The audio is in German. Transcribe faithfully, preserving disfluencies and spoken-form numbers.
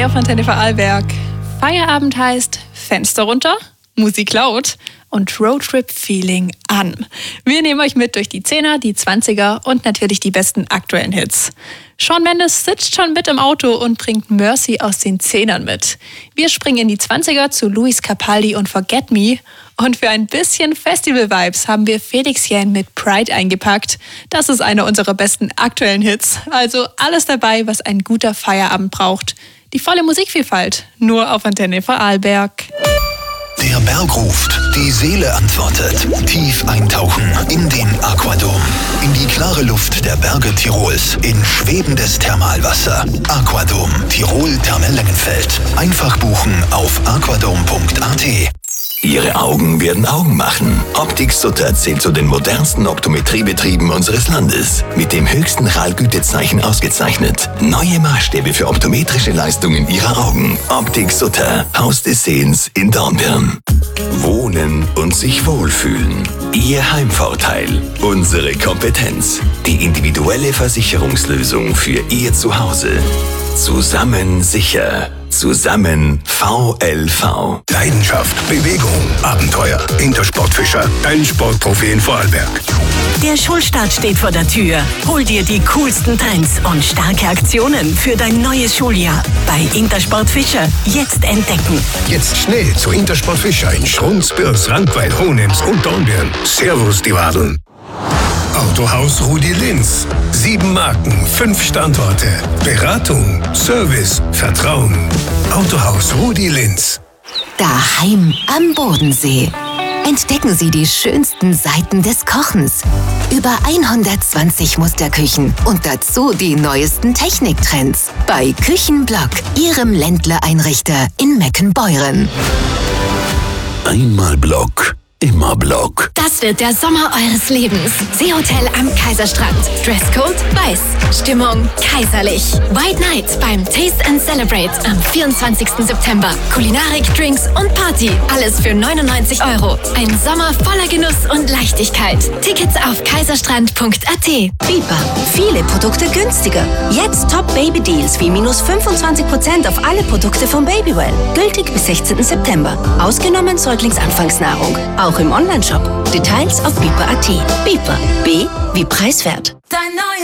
drei auf Antenne Vorarlberg. Feierabend heißt Fenster runter, Musik laut und Roadtrip-Feeling an. Wir nehmen euch mit durch die Zehner, die Zwanziger und natürlich die besten aktuellen Hits. Shawn Mendes sitzt schon mit im Auto und bringt Mercy aus den Zehnern mit. Wir springen in die Zwanziger zu Luis Capaldi und Forget Me. Und für ein bisschen Festival-Vibes haben wir Felix Jähn mit Pride eingepackt. Das ist einer unserer besten aktuellen Hits. Also alles dabei, was ein guter Feierabend braucht. Die volle Musikvielfalt, nur auf Antenne Vorarlberg. Der Berg ruft, die Seele antwortet. Tief eintauchen in den Aquadom. In die klare Luft der Berge Tirols. In schwebendes Thermalwasser. Aquadom, Tirol Therme-Lengenfeld. Einfach buchen auf aquadom punkt a t. Ihre Augen werden Augen machen. Optik Sutter zählt zu den modernsten Optometriebetrieben unseres Landes. Mit dem höchsten R A L-Gütezeichen ausgezeichnet. Neue Maßstäbe für optometrische Leistungen Ihrer Augen. Optik Sutter, Haus des Sehens in Dornbirn. Wohnen und sich wohlfühlen. Ihr Heimvorteil. Unsere Kompetenz. Die individuelle Versicherungslösung für Ihr Zuhause. Zusammen sicher. Zusammen V L V. Leidenschaft, Bewegung, Abenteuer. Intersportfischer, dein Sportprofi in Vorarlberg. Der Schulstart steht vor der Tür. Hol dir die coolsten Trends und starke Aktionen für dein neues Schuljahr. Bei Intersport Fischer jetzt entdecken. Jetzt schnell zu Intersport Fischer in Schrunz, Bürs, Rankweil, Hohenems und Dornbirn. Servus, die Wadeln. Autohaus Rudi Linz. Sieben Marken, fünf Standorte. Beratung, Service, Vertrauen. Autohaus Rudi Linz. Daheim am Bodensee. Entdecken Sie die schönsten Seiten des Kochens. Über hundertzwanzig Musterküchen und dazu die neuesten Techniktrends. Bei Küchenblock, Ihrem Ländler-Einrichter in Meckenbeuren. Einmal Block. Immer Block. Das wird der Sommer eures Lebens. Seehotel am Kaiserstrand. Dresscode weiß. Stimmung kaiserlich. White Night beim Taste and Celebrate am vierundzwanzigsten September. Kulinarik, Drinks und Party. Alles für neunundneunzig Euro. Ein Sommer voller Genuss und Leichtigkeit. Tickets auf kaiserstrand punkt a t. Biber. Viele Produkte günstiger. Jetzt Top Baby Deals wie minus fünfundzwanzig Prozent auf alle Produkte von Babywell. Gültig bis sechzehnten September. Ausgenommen Säuglingsanfangsnahrung. Auch im Onlineshop. Details auf biber punkt a t. Biber. B wie preiswert.